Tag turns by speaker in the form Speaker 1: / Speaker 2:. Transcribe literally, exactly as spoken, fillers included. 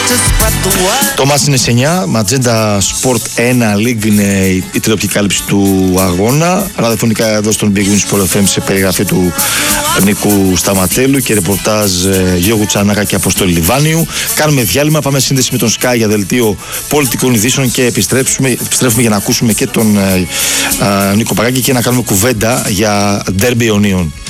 Speaker 1: Το μάτς είναι σε εννιά. Ματζέντα Sport ένα League είναι η τηλεοπτική κάλυψη του αγώνα. Ραδιοφωνικά εδώ στον Big Win Sport εφ εμ σε περιγραφή του Νίκου Σταματέλου και ρεπορτάζ Γιώργου Τσανάκα και Αποστόλη Λιβάνιου. Κάνουμε διάλειμμα, πάμε σύνδεση με τον Sky για δελτίο πολιτικών ειδήσεων και επιστρέφουμε, επιστρέφουμε για να ακούσουμε και τον ε, ε, Νίκο Παγκάκη και να κάνουμε κουβέντα για Derby Ιωνίων.